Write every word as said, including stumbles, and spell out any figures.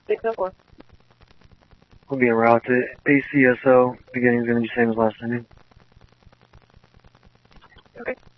six oh four. We'll be en route to A C S O. Beginning's going to be the same as last time. Okay.